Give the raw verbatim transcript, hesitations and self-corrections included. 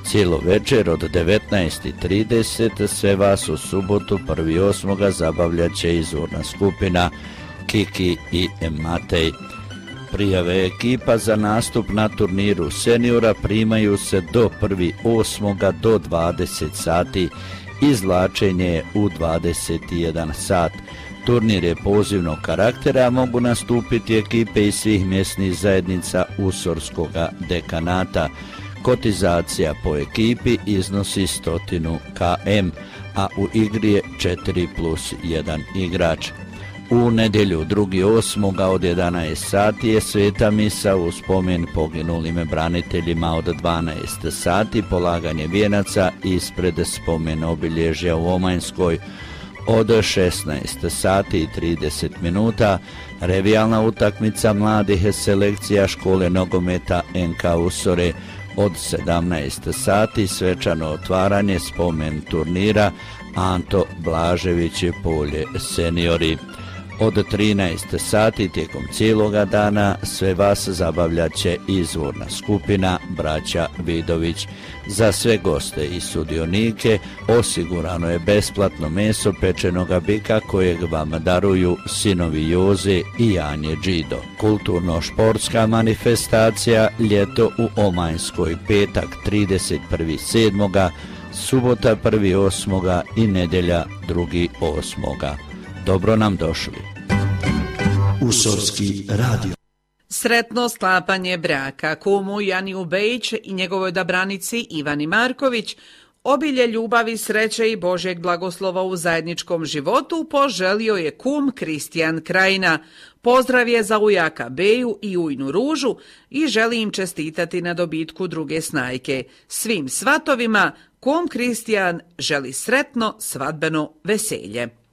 cijelo večer od devetnaest i trideset. Sve vas u subotu prvi osmoga zabavljat će izvorna skupina Kiki i Matej. Prijave ekipa za nastup na turniru seniora primaju se do prvi osmoga do dvadeset sati. Izvlačenje je u dvadeset jedan sat. Turnir je pozivnog karaktera, mogu nastupiti ekipe iz svih mjesnih zajednica Usorskoga dekanata. Kotizacija po ekipi iznosi sto kilometara, a u igri je četiri plus jedan igrač. U nedjelju drugi osmoga od jedanaest sati je sveta misa u spomen poginulim braniteljima. Od dvanaest sati polaganje vijenaca ispred spomen obilježja u Omanjskoj. Od šesnaest sati i trideset minuta revijalna utakmica mladih selekcija škole nogometa N K Usore. Od sedamnaest sati svečano otvaranje spomen turnira Anto Blažević polje seniori. Od trinaest sati tijekom cijeloga dana sve vas zabavljat će izvorna skupina Braća Vidović. Za sve goste i sudionike osigurano je besplatno meso pečenoga bika kojeg vam daruju sinovi Joze i Janje Đido. Kulturno-športska manifestacija Ljeto u Omanjskoj, petak trideset prvog sedmoga, subota prvog osmoga i nedjelja drugog osmoga. Dobro nam došli. Usorski radio. Sretno sklapanje braka kumu Jani Ubejić i njegovoj odabranici Ivani Marković, obilje ljubavi, sreće i Božjeg blagoslova u zajedničkom životu poželio je kum Kristijan Krajina. Pozdrav je za ujaka Beju i ujnu Ružu i želi im čestitati na dobitku druge snajke. Svim svatovima kum Kristijan želi sretno svadbeno veselje.